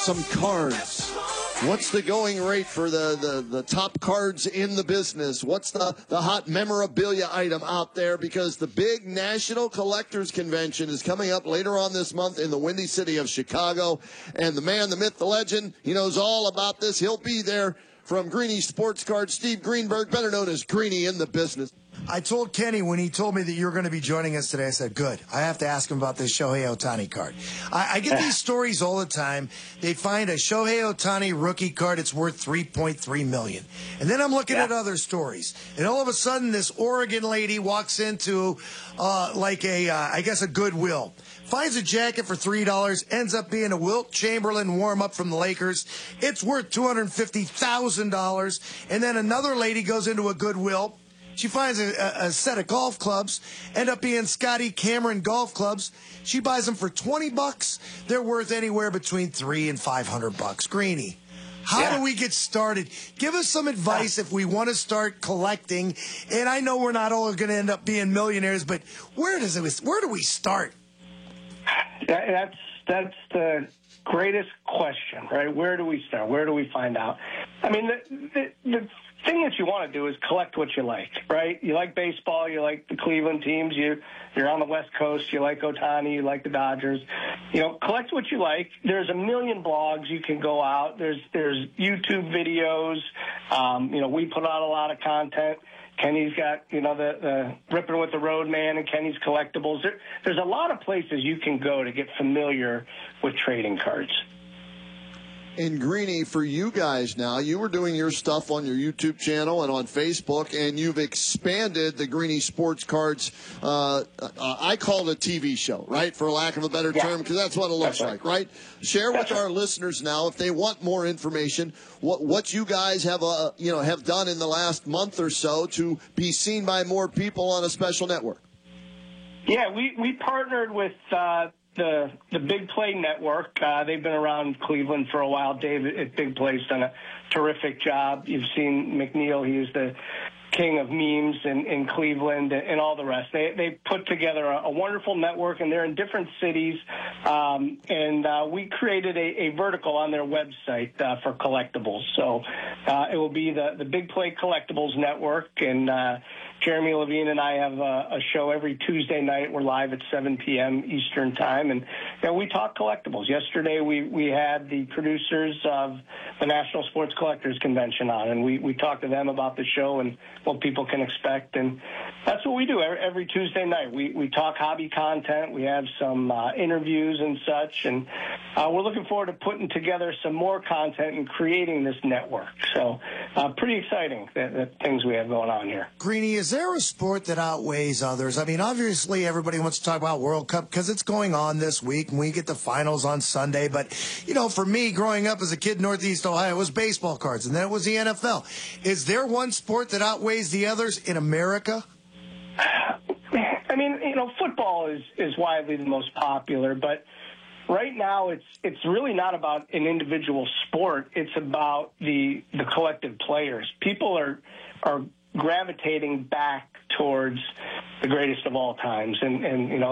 some cards. What's the going rate for the top cards in the business? What's the hot memorabilia item out there? Because the big National Collectors Convention is coming up later on this month in the Windy City of Chicago. And the man, the myth, the legend, he knows all about this. He'll be there from Greeny Sports Cards, Steve Greenberg, better known as Greeny in the business. I told Kenny when he told me that you were going to be joining us today, I said, good. I have to ask him about this Shohei Ohtani card. I get these stories all the time. They find a Shohei Ohtani rookie card. It's worth $3.3 million. And then I'm looking at other stories. And all of a sudden, this Oregon lady walks into I guess a Goodwill. Finds a jacket for $3, ends up being a Wilt Chamberlain warm-up from the Lakers. It's worth $250,000. And then another lady goes into a Goodwill. She finds a set of golf clubs, end up being Scotty Cameron golf clubs. She buys them for $20. They're worth anywhere between $300 and $500. Greeny, how do we get started? Give us some advice if we want to start collecting. And I know we're not all going to end up being millionaires, but where do we start? That's the greatest question, right? Where do we start? Where do we find out? I mean, the thing that you want to do is collect what you like, right? You like baseball, you like the Cleveland teams, you're on the West Coast, you like Ohtani, you like the Dodgers. Collect what you like. There's a million blogs you can go out. There's YouTube videos. We put out a lot of content. Kenny's got, the Ripping with the Roadman and Kenny's Collectibles. There's a lot of places you can go to get familiar with trading cards. And Greeny, for you guys now, you were doing your stuff on your YouTube channel and on Facebook, and you've expanded the Greeny Sports Cards. I call it a TV show, right, for lack of a better term, because that's what it looks like, right? Share with our listeners now, if they want more information, what you guys have have done in the last month or so to be seen by more people on a special network. Yeah, we partnered with the Big Play Network. They've been around Cleveland for a while. David at Big Play's done a terrific job. You've seen McNeil. He is the king of memes in Cleveland and all the rest. They put together a wonderful network, and they're in different cities. We created a vertical on their website for collectibles. So it will be the Big Play Collectibles Network, and Jeremy Levine and I have a show every Tuesday night. We're live at 7 p.m. Eastern Time, and we talk collectibles. Yesterday we had the producers of the National Sports Collectors Convention on, and we talked to them about the show and what people can expect. And that's what we do every Tuesday night. We talk hobby content. We have some interviews and such, and we're looking forward to putting together some more content and creating this network. So pretty exciting the things we have going on here. Greeny, is there a sport that outweighs others? I mean, obviously everybody wants to talk about World Cup because it's going on this week, and we get the finals on Sunday. But, for me, growing up as a kid in Northeast Ohio, it was baseball cards, and then it was the NFL. Is there one sport that outweighs the others in America? I mean, football is widely the most popular, but right now it's really not about an individual sport. It's about the collective players. People are gravitating back towards the greatest of all times. And